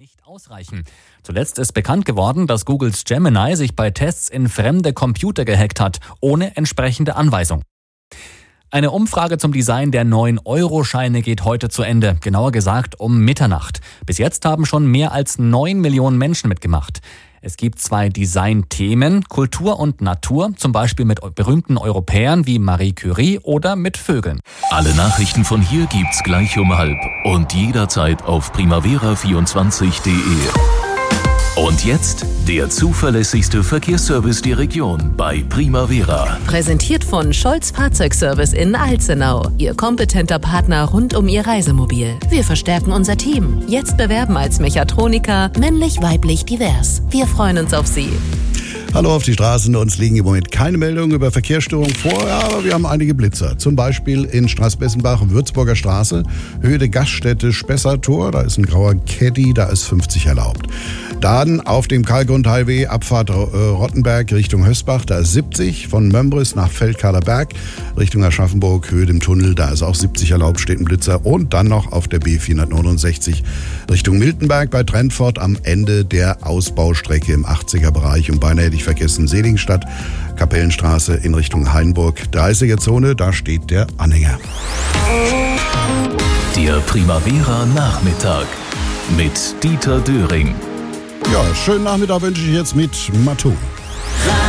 nicht ausreichen. Zuletzt ist bekannt geworden, dass Googles Gemini sich bei Tests in fremde Computer gehackt hat, ohne entsprechende Anweisung. Eine Umfrage zum Design der 9-Euro-Scheine geht heute zu Ende, genauer gesagt um Mitternacht. Bis jetzt haben schon mehr als 9 Millionen Menschen mitgemacht. Es gibt 2 Designthemen, Kultur und Natur, zum Beispiel mit berühmten Europäern wie Marie Curie oder mit Vögeln. Alle Nachrichten von hier gibt's gleich um 12 und jederzeit auf primavera24.de. Und jetzt der zuverlässigste Verkehrsservice der Region bei Primavera. Präsentiert von Scholz Fahrzeugservice in Alzenau. Ihr kompetenter Partner rund um Ihr Reisemobil. Wir verstärken unser Team. Jetzt bewerben als Mechatroniker, männlich, weiblich, divers. Wir freuen uns auf Sie. Hallo auf die Straßen. Uns liegen im Moment keine Meldungen über Verkehrsstörungen vor, aber wir haben einige Blitzer. Zum Beispiel in Straßbessenbach, Würzburger Straße, Höhe der Gaststätte Spessartor. Da ist ein grauer Caddy, da ist 50 erlaubt. Dann auf dem Karlgrund-Highway, Abfahrt Rottenberg Richtung Hösbach, da ist 70. Von Mömbris nach Feldkaderberg Richtung Aschaffenburg, Höhe dem Tunnel, da ist auch 70 erlaubt, steht ein Blitzer. Und dann noch auf der B469 Richtung Miltenberg bei Trentfort am Ende der Ausbaustrecke im 80er-Bereich. Und beinahe hätte ich vergessen, Seligenstadt, Kapellenstraße in Richtung Hainburg, 30er-Zone, da steht der Anhänger. Der Primavera-Nachmittag mit Dieter Döring. Ja, schönen Nachmittag wünsche ich jetzt mit Matu.